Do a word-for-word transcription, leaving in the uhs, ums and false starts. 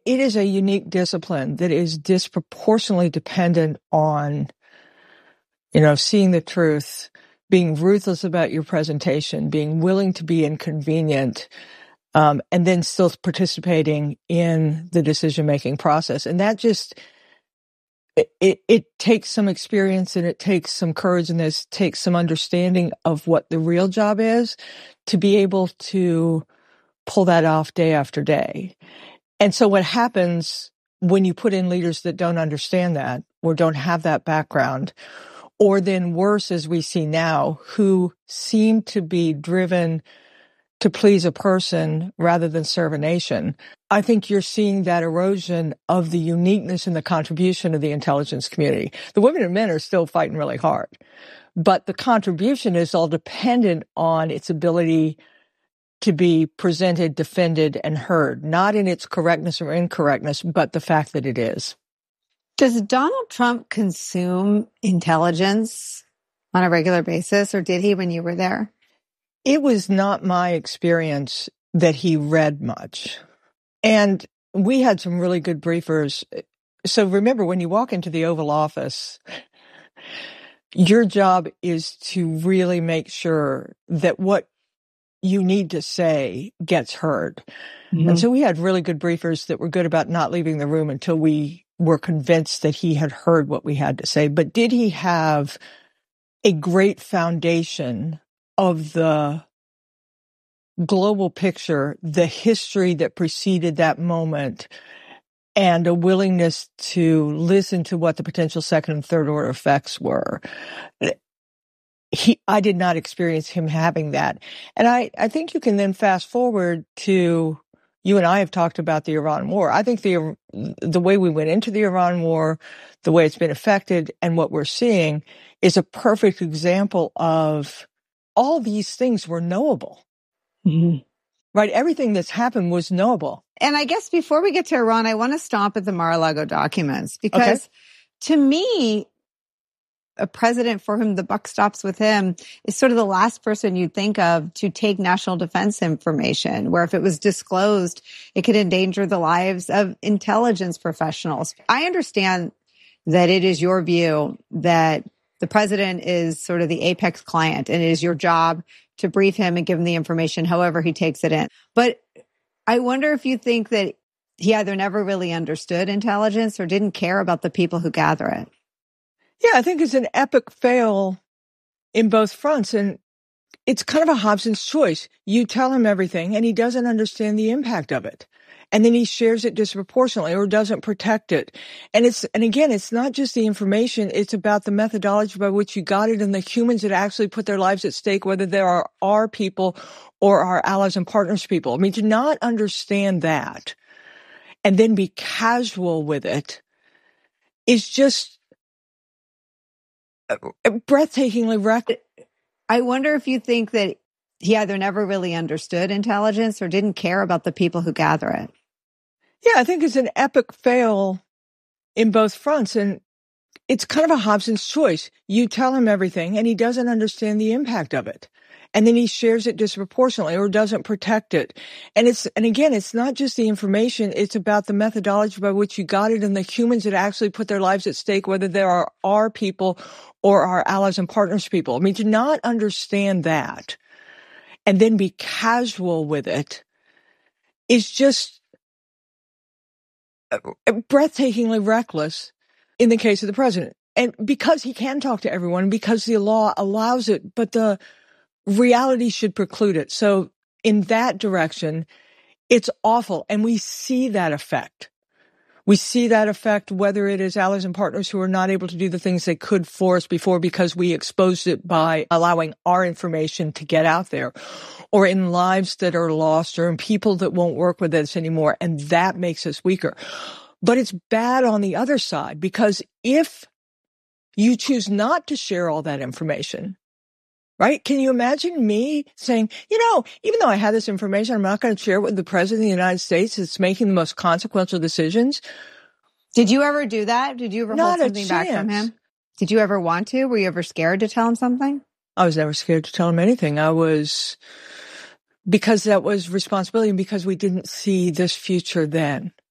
it is a unique discipline that is disproportionately dependent on, you know, seeing the truth, being ruthless about your presentation, being willing to be inconvenient, um, and then still participating in the decision-making process. And that just, it, it, it takes some experience and it takes some courage and this takes some understanding of what the real job is to be able to pull that off day after day. And so what happens when you put in leaders that don't understand that or don't have that background, or then worse, as we see now, who seem to be driven to please a person rather than serve a nation, I think you're seeing that erosion of the uniqueness and the contribution of the intelligence community. The women and men are still fighting really hard, but the contribution is all dependent on its ability to be presented, defended, and heard, not in its correctness or incorrectness, but the fact that it is. Does Donald Trump consume intelligence on a regular basis, or did he when you were there? It was not my experience that he read much. And we had some really good briefers. So remember, when you walk into the Oval Office, your job is to really make sure that what you need to say gets heard. Mm-hmm. And so we had really good briefers that were good about not leaving the room until we were convinced that he had heard what we had to say. But did he have a great foundation of the global picture, the history that preceded that moment, and a willingness to listen to what the potential second and third order effects were? He, I did not experience him having that. And I, I think you can then fast forward to, you and I have talked about the Iran war. I think the, the way we went into the Iran war, the way it's been affected, and what we're seeing is a perfect example of all these things were knowable. Mm-hmm. Right? Everything that's happened was knowable. And I guess before we get to Iran, I want to stomp at the Mar-a-Lago documents because okay. to me, a president for whom the buck stops with him is sort of the last person you'd think of to take national defense information, where if it was disclosed, it could endanger the lives of intelligence professionals. I understand that it is your view that the president is sort of the apex client and it is your job to brief him and give him the information however he takes it in. But I wonder if you think that he either never really understood intelligence or didn't care about the people who gather it. Yeah, I think it's an epic fail in both fronts. And it's kind of a Hobson's choice. You tell him everything and he doesn't understand the impact of it. And then he shares it disproportionately or doesn't protect it. And it's, and again, it's not just the information. It's about the methodology by which you got it and the humans that actually put their lives at stake, whether they are our people or our allies and partners people. I mean, to not understand that and then be casual with it is just breathtakingly reckless. I wonder if you think that he either never really understood intelligence or didn't care about the people who gather it. Yeah, I think it's an epic fail in both fronts. And it's kind of a Hobson's choice. You tell him everything and he doesn't understand the impact of it. And then he shares it disproportionately or doesn't protect it. And it's, and again, it's not just the information. It's about the methodology by which you got it and the humans that actually put their lives at stake, whether they are our people or our allies and partners people. I mean, to not understand that and then be casual with it is just breathtakingly reckless in the case of the president. And because he can talk to everyone, because the law allows it, but the reality should preclude it. So in that direction, it's awful. And we see that effect. We see that effect, whether it is allies and partners who are not able to do the things they could for us before because we exposed it by allowing our information to get out there, or in lives that are lost, or in people that won't work with us anymore. And that makes us weaker. But it's bad on the other side, because if you choose not to share all that information, right? Can you imagine me saying, you know, even though I have this information, I'm not going to share it with the president of the United States that's making the most consequential decisions? Did you ever do that? Did you ever Not hold something back from him? Did you ever want to? Were you ever scared to tell him something? I was never scared to tell him anything. I was, because that was responsibility and because we didn't see this future then.